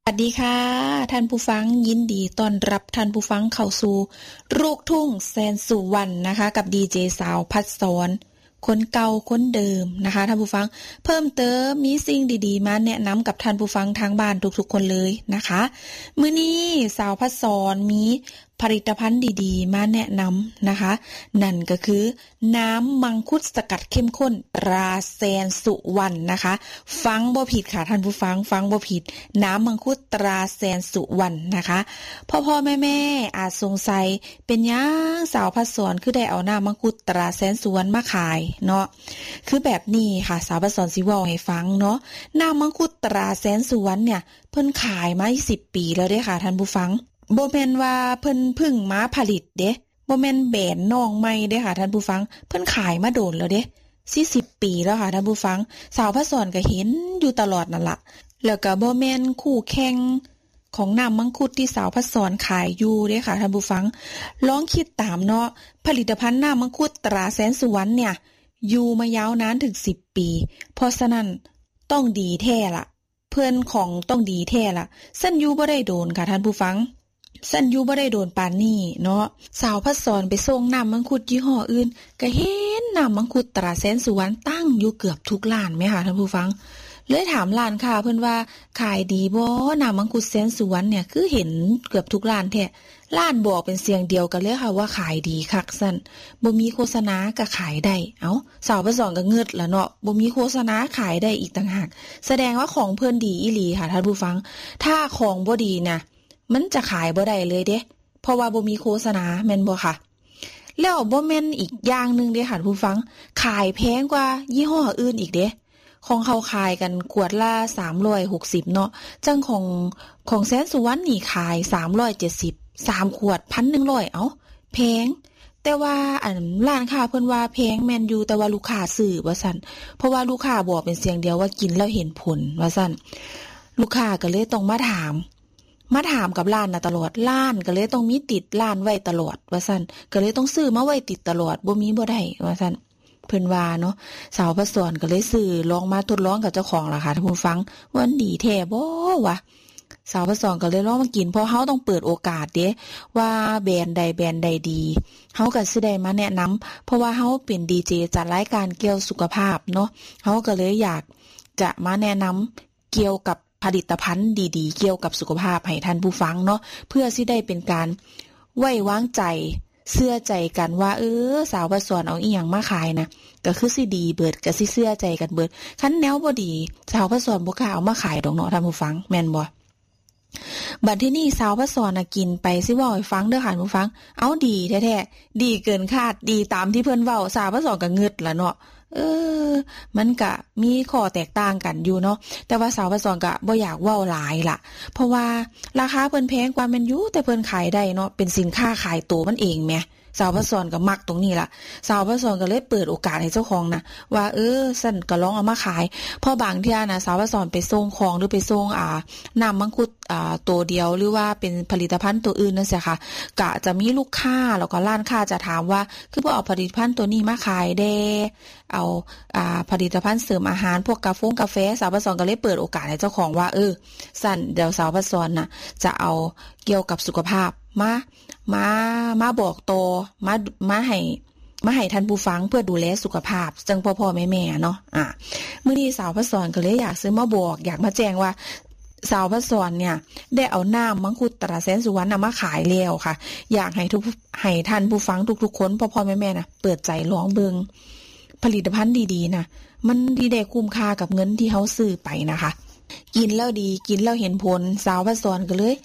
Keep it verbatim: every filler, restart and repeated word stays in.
สวัสดีค่ะท่านผู้ฟังยินดีต้อนรับท่านผู้ฟังเข้าสู่ลูกทุ่งแสนสุวรรณนะคะกับดีเจสาวพัดสอนคนเก่าคนเดิมนะคะท่านผู้ฟังเพิ่มเติมมีสิ่งดีๆมาแนะนำกับท่านผู้ฟังทางบ้านทุกๆคนเลยนะคะมื้อนี้สาวพัดสอนมีผลิตภัณฑ์ดีๆมาแนะนำนะคะนั่นก็คือน้ำมังคุดสกัดเข้มข้นตราแสนสุวรรณนะคะฟังบ่ผิดค่ะท่านผู้ฟังฟังบ่ผิดน้ำมังคุดตราแสนสุวรรณนะคะพ่อพ่อแม่แม่อาจสงสัยเป็นยังสาวพัดสอนคือได้เอาน้ำมังคุดตราแสนสุวรรณมาขายเนาะคือแบบนี้ค่ะสาวพัดสอนสิเว้าให้ฟังเนาะน้ำมังคุดตราแสนสุวรรณเนี่ยเพิ่นขายมาสิบปีแล้วเด้ค่ะท่านผู้ฟังบ่แม่นว่าเพิ่นเพิ่งมาผลิตเด้บ่แม่นแบรนด์น้องใหม่เด้ค่ะท่านผู้ฟังเพิ่นขายมาโดนแล้วเด้สี่สิบปีแล้วค่ะท่านผู้ฟังสาวพัดสอนก็เห็นอยู่ตลอดนั่นล่ะแล้วก็บ่แม่นคู่แข่งของน้ำมังคุดที่สาวพัดสอนขายอยู่เด้ค่ะท่านผู้ฟังลองคิดตามเนาะผลิตภัณฑ์น้ำมังคุดตราแสนสุวรรณเนี่ยอยู่มายาวนานถึงสิบปีเพราะฉะนั้นต้องดีแท้ล่ะเพิ่นของต้องดีแท้ล่ะซั่นอยู่บ่ได้โดนค่ะท่านผู้ฟังสันอยู่บ่ได้โดนปานนี้เนาะสาวพัดสอนไปส่งน้ำมังคุดยี่ห้ออื่นก็เห็นน้ำมังคุดตราแสนสุวรรณตั้งอยู่เกือบทุกร้านแม่ค่ะท่านผู้ฟังเลยถามร้านค้าเพิ่นว่าขายดีบ่น้ำมังคุดแสนสุวรรณเนี่ยคือเห็นเกือบทุกร้านแท้ร้านบอกเป็นเสียงเดียวกันเลยค่ะว่าขายดีคักซั่นบ่มีโฆษณาก็ขายได้เอ้าสาวพัดสอนก็เงิดล่ะเนาะบ่มีโฆษณาขายได้อีกต่างหากแสดงว่าของเพิ่นดีอีหลีค่ะท่านผู้ฟังถ้าของบ่ดีน่ะมันจะขายบ่ได้เลยเด้เพราะว่าบ่มีโฆษณาแม่นบ่ค่ะแล้วบ่แม่นอีกอย่างนึงเด้ค่ะผู้ฟังขายแพงกว่ายี่ห้ออื่นอีกเด้ของเขาขายกันขวดละสามร้อยหกสิบเนาะจังของของแสนสุวรรณนี่ขายสามร้อยเจ็ดสิบ สามขวด หนึ่งพันหนึ่งร้อย เอ้าแพงแต่ว่าอันร้านค้าเพิ่นว่าแพงแม่นอยู่แต่ว่าลูกค้าซื้อว่าซั่นเพราะว่าลูกค้าบอกเป็นเสียงเดียวว่ากินแล้วเห็นผลว่าซั่นลูกค้าก็เลยต้องมาถามมาถามกับร้านน่ะตลอดร้านก็เลยต้องมีติดร้านไว้ตลอดว่าซั่นก็เลยต้องซื้อมาไว้ติดตลอดบ่มีบ่ได้ว่าซั่นเพิ่นว่าเนาะสาวพัดสอนก็เลยซื้อลองมาทดลองกับเจ้าของล่ะค่ะท่านผู้ฟังว่ามันดีแท้บ่วะสาวพัดสอนก็เลยลองมากินเพราะเฮาต้องเปิดโอกาสเด้ว่าแบรนด์ใดแบรนด์ใดดีเฮาก็สิได้มาแนะนำเพราะว่าเฮาเป็นดีเจจัดรายการเกี่ยวสุขภาพเนาะเฮาก็เลยอยากจะมาแนะนำเกี่ยวกับผลิตภัณฑ์ดีๆเกี่ยวกับสุขภาพให้ท่านผู้ฟังเนาะเพื่อสิได้เป็นการไว้วางใจเชื่อใจกันว่าเออสาวพัดสอนเอาอีหยังมาขายนะก็คือสิดีเบิดก็สิเชื่อใจกันเบิดคันแนวบ่ดีสาวพัดสอนบ่กล้าเอามาขายดอกเนาะท่านผู้ฟังแม่นบ่บัดที่นี่สาวพัดสอนน่ะกินไปสิเว้าให้ฟังเด้อค่ะท่านผู้ฟังเอาดีแท้ๆดีเกินคาดดีตามที่เพิ่นเว้าสาวพัดสอนก็งึดล่ะเนาะเออมันก็มีข้อแตกต่างกันอยู่เนาะแต่ว่าสาวพัดสอนก็บ่อยากเว้าหลายล่ะเพราะว่าราคาเพิ่นแพงกว่าแม่นอยู่แต่เพิ่นขายได้เนาะเป็นสินค้าขายตัวมันเองแหมสาวพัดสอนก็มักตรงนี้ล่ะสาวพัดสอนก็เลยเปิดโอกาสให้เจ้าของนะว่าเออซั่นก็ลองเอามาขายเพราะบางเที่ยน่ะสาวพัดสอนไปส่งของหรือไปส่งอ่าน้ำมังคุดอ่าตัวเดียวหรือว่าเป็นผลิตภัณฑ์ตัวอื่นนั่นสิค่ะก็จะมีลูกค้าแล้วก็ร้านค้าจะถามว่าคือบ่เอาผลิตภัณฑ์ตัวนี้มาขายเด้เอาอ่าผลิตภัณฑ์เสริมอาหารพวกกาแฟกาแฟสาวพัดสอนก็เลยเปิดโอกาสให้เจ้าของว่าเออซั่นเดี๋ยวสาวพัดสอนน่ะจะเอาเกี่ยวกับสุขภาพมามามาบอกโตมามาให้มาให้ท่านผู้ฟังเพื่อดูแลสุขภาพจังพ่อๆแม่ๆเนาะอ่ะมื้อนี้สาวพัดสอนก็เลยอยากซื้อมาบอกอยากมาแจ้งว่าสาวพัดสอนเนี่ยได้เอาน้ำมังคุดตราแสนสุวรรณมาขายแล้วค่ะอยากให้ทุกให้ท่านผู้ฟังทุกๆคนพ่อๆแม่ๆนะเปิดใจลองเบิ่งผลิตภัณฑ์ดีๆนะมันดีได้คุ้มค่ากับเงินที่เฮาซื้อไปนะคะกินแล้วดีกินแล้วเห็นผลสาวพัดสอนก็เลย